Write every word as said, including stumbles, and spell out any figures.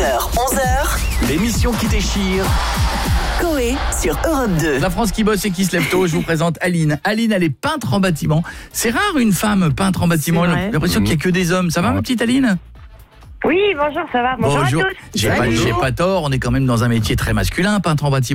heures, onze heures, L'émission qui déchire. Coé sur Europe deux. La France qui bosse et qui se lève tôt, je vous présente Aline. Aline, elle est peintre en bâtiment. C'est rare une femme peintre en bâtiment. J'ai l'impression qu'il n'y a que des hommes. Ça va, ma petite Aline ? Oui, bonjour, ça va. Bonjour, Bonjour. à tous. J'ai pas, j'ai pas tort, on est quand même dans un métier très masculin, peintre en bâtiment.